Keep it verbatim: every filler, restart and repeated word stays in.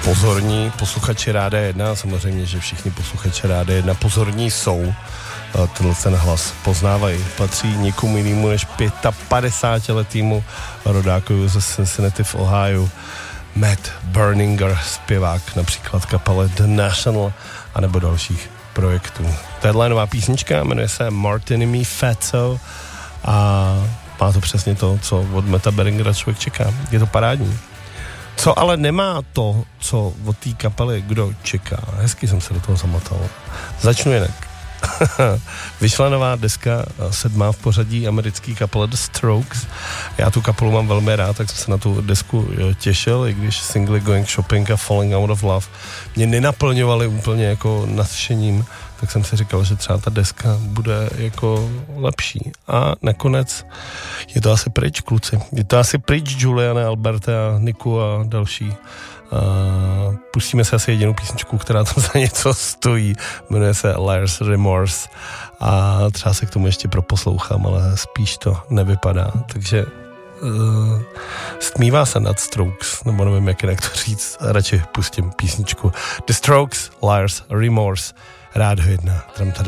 pozorní posluchači Rádia jedna, samozřejmě, že všichni posluchači Rádia jedna pozorní jsou, tenhle ten hlas poznávají. Patří nikomu jinému než padesátipětiletýmu rodákovi ze Cincinnati v Ohio, Matt Berninger, zpěvák například kapele The National anebo dalších projektů. Tahle nová písnička jmenuje se Martin Me Fatso a má to přesně to, co od Matta Berningra člověk čeká. Je to parádní. Co ale nemá to, co od té kapely kdo čeká. Hezky jsem se do toho zamotal. Začnu jinak. Vyšla nová deska, sedmá v pořadí americký kapela The Strokes. Já tu kapelu mám velmi rád, tak jsem se na tu desku těšil, i když singly Going Shopping a Falling Out of Love mě nenaplňovaly úplně jako nadšením, tak jsem si říkal, že třeba ta deska bude jako lepší. A nakonec je to asi pryč, kluci. Je to asi pryč, Juliane, Alberte a Niku a další. Uh, pustíme se asi jedinou písničku, která tam za něco stojí, jmenuje se Liar's Remorse a třeba se k tomu ještě proposlouchám, ale spíš to nevypadá, takže uh, stmívá se nad Strokes, nebo nevím, jak jinak to říct, radši pustím písničku The Strokes, Liar's Remorse, Rádio jedna, tram